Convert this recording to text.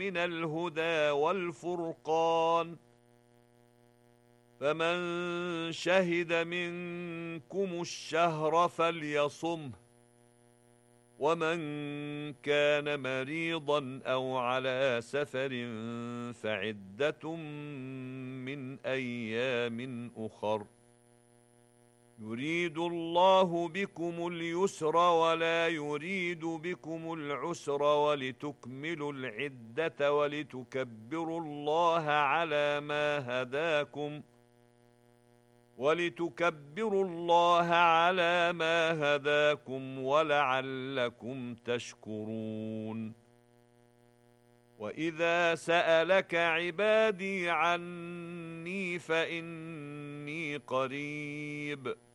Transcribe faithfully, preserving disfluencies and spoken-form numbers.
من الهدى والفرقان، فمن شهد منكم الشهر فليصمه، ومن كان مريضا أو على سفر فعدة من أيام أخر، يريد الله بكم اليسر ولا يريد بكم العسر ولتكملوا العدة ولتكبروا الله على ما هداكم ولتكبروا الله على ما هداكم ولعلكم تشكرون. وإذا سألك عبادي عني فإني قريب